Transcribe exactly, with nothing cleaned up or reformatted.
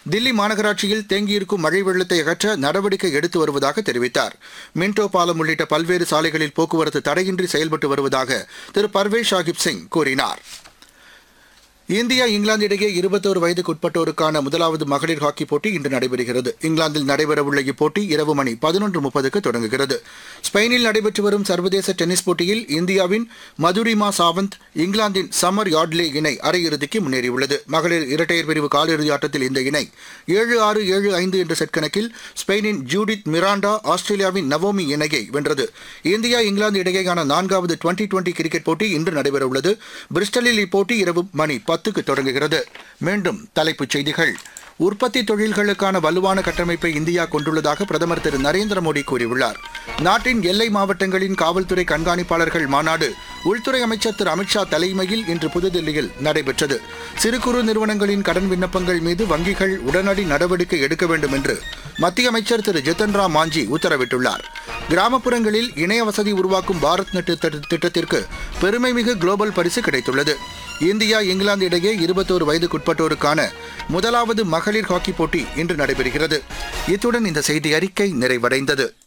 தில்லி மாநகராட்சியில் தேங்கியிருக்கும் மழை வெள்ளத்தை அகற்ற நடவடிக்கை எடுத்து வருவதாக தெரிவித்தார். மின்டோ பாலம் உள்ளிட்ட பல்வேறு சாலைகளில் போக்குவரத்து தடையின்றி செயல்பட்டு வருவதாக திரு பர்வேஷ் சாஹிப் சிங் கூறினார். இந்தியா இங்கிலாந்து இடையே இருபத்தோரு வயதுக்குட்பட்டோருக்கான முதலாவது மகளிர் ஹாக்கி போட்டி இன்று நடைபெறுகிறது. இங்கிலாந்தில் நடைபெறவுள்ள இப்போட்டி இரவு மணி பதினொன்று முப்பதுக்கு தொடங்குகிறது. ஸ்பெயினில் நடைபெற்று வரும் சர்வதேச டென்னிஸ் போட்டியில் இந்தியாவின் மதுரிமா சாவந்த் இங்கிலாந்தின் சமர் யார்ட்லே இணை அரையிறுதிக்கு முன்னேறியுள்ளது. மகளிர் இரட்டையர் பிரிவு காலிறுதி ஆட்டத்தில் இந்த இணை ஏழு ஆறு ஏழு ஐந்து என்ற செட் கணக்கில் ஸ்பெயினின் ஜூடித் மிராண்டா ஆஸ்திரேலியாவின் நவோமி இணையை வென்றது. இந்தியா இங்கிலாந்து இடையேயான நான்காவது டுவெண்டி டுவெண்டி கிரிக்கெட் போட்டி இன்று நடைபெறவுள்ளது. பிரிஸ்டலில் இப்போட்டி இரவு மணி பத்துக்கு தொடங்குகிறது. மீண்டும் தலைப்புச் செய்திகள். உற்பத்தி தொழில்களுக்கான வலுவான கட்டமைப்பை இந்தியா கொண்டுள்ளதாக பிரதமர் திரு நரேந்திர மோடி கூறியுள்ளார். நாட்டின் எல்லை மாவட்டங்களின் காவல்துறை கண்காணிப்பாளர்கள் மாநாடு உள்துறை அமைச்சர் திரு அமித்ஷா தலைமையில் இன்று புதுதில்லியில் நடைபெற்றது. சிறு குறு நிறுவனங்களின் கடன் விண்ணப்பங்கள் மீது வங்கிகள் உடனடி நடவடிக்கை எடுக்க வேண்டும் என்று மத்திய அமைச்சர் திரு ஜித்தன் ராம் மாஞ்சி உத்தரவிட்டுள்ளார். கிராமப்புறங்களில் இணைய வசதி உருவாக்கும் பாரத் நெட் திட்டத்திற்கு பெருமைமிகு குளோபல் பரிசு கிடைத்துள்ளது. இந்தியா இங்கிலாந்து இடையே இருபத்தோரு வயதுக்குட்பட்டோருக்கான முதலாவது மகளிர் ஹாக்கி போட்டி இன்று நடைபெறுகிறது. இத்துடன் இந்த செய்தி அறிக்கை நிறைவடைந்தது.